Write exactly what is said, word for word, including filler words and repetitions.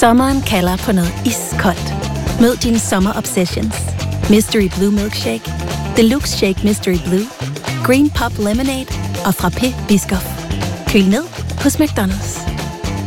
Sommeren kalder på noget iskoldt. Mød dine sommer-obsessions. Mystery Blue Milkshake, Deluxe Shake Mystery Blue, Green Pop Lemonade og Frappé Biscoff. Kyl ned hos McDonald's.